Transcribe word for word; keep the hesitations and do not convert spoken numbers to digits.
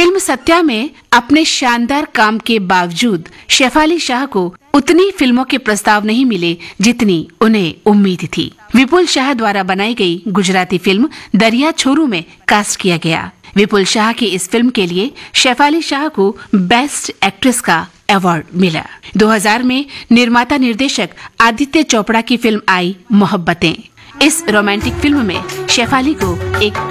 Film Satya में अपने शानदार काम के बावजूद शेफाली शाह को उतनी फिल्मों के प्रस्ताव नहीं मिले जितनी उन्हें उम्मीद थी। विपुल शाह द्वारा बनाई गई गुजराती फिल्म दरिया छोरू में कास्ट किया गया। विपुल शाह की इस फिल्म के लिए शेफाली शाह को बेस्ट एक्ट्रेस का अवार्ड मिला। दो हज़ार में निर्माता निर्देशक आदित्य चोपड़ा की फिल्म आई मोहब्बतें। इस रोमांटिक फिल्म में शेफाली को एक